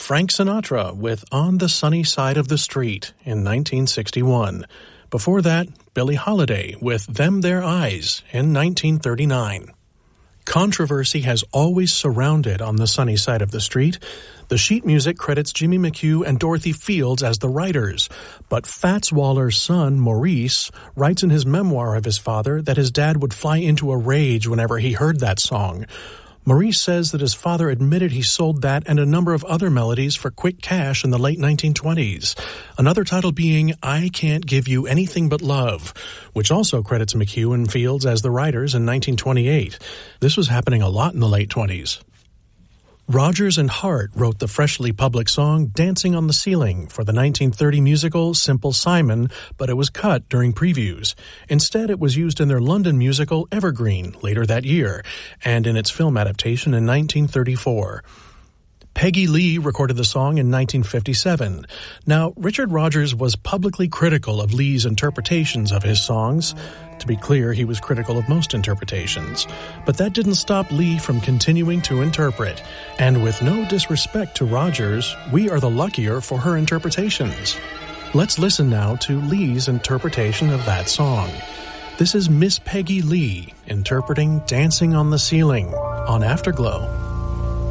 Frank Sinatra with On the Sunny Side of the Street in 1961. Before that, Billie Holiday with Them Their Eyes in 1939. Controversy has always surrounded On the Sunny Side of the Street. The sheet music credits Jimmy McHugh and Dorothy Fields as the writers, but Fats Waller's son, Maurice, writes in his memoir of his father that his dad would fly into a rage whenever he heard that song. Maurice says that his father admitted he sold that and a number of other melodies for quick cash in the late 1920s. Another title being I Can't Give You Anything But Love, which also credits McHugh and Fields as the writers in 1928. This was happening a lot in the late 20s. Rodgers and Hart wrote the freshly public song Dancing on the Ceiling for the 1930 musical Simple Simon, but it was cut during previews. Instead, it was used in their London musical Evergreen later that year, and in its film adaptation in 1934. Peggy Lee recorded the song in 1957. Now, Richard Rodgers was publicly critical of Lee's interpretations of his songs. To be clear, he was critical of most interpretations. But that didn't stop Lee from continuing to interpret. And with no disrespect to Rodgers, we are the luckier for her interpretations. Let's listen now to Lee's interpretation of that song. This is Miss Peggy Lee interpreting Dancing on the Ceiling on Afterglow.